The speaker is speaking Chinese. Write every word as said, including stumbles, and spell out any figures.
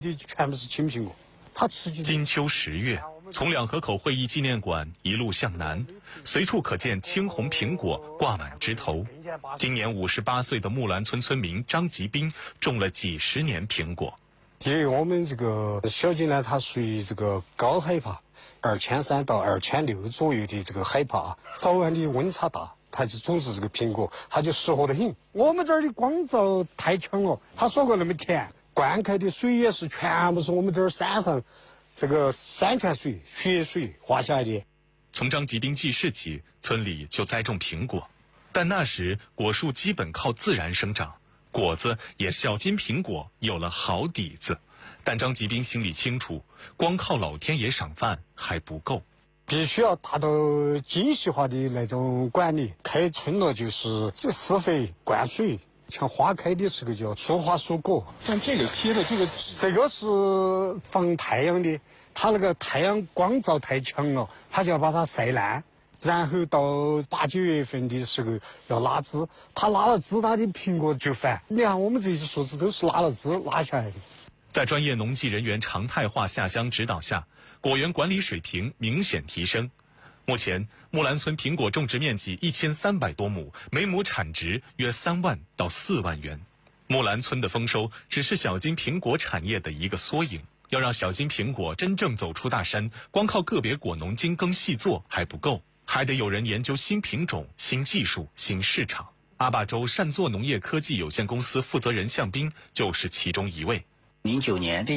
的全部是青苹果，它持续。 金秋十月，从两河口会议纪念馆一路向南，随处可见青红苹果挂满枝头。今年五十八岁的木兰村村民张吉斌种了几十年苹果。 因为我们这个小金呢，它属于这个高海拔，二千三到二千六左右的这个海拔，早晚的温差大，它就种植这个苹果，它就适合得很。我们这儿的光照太强了，它说过那么甜，灌溉的水也是全部是我们这儿山上这个山泉水、雪水化下来的。 从张吉斌记事起，村里就栽种苹果，但那时果树基本靠自然生长。果子也小金苹果有了好底子，但张吉斌心里清楚，光靠老天爷赏饭还不够， 必须要达到精细化的那种管理。开春了就是这施肥灌水，像花开的时候就要疏花疏果。 像这个贴的这个纸， 这个是防太阳的，它那个太阳光照太强了，它就要把它晒烂。然后到八九月份的时候要拉枝，它拉了枝，它的苹果就繁。你看我们这些树枝都是拉了枝拉下来的。 在专业农技人员常态化下乡指导下，果园管理水平明显提升。目前，木兰村苹果种植面积一千三百多亩，每亩产值约三万到四万元。木兰村的丰收只是小金苹果产业的一个缩影。要让小金苹果真正走出大山，光靠个别果农精耕细作还不够。还得有人研究新品种、新技术、新市场。阿坝州善作农业科技有限公司负责人向斌就是其中一位。 零九年的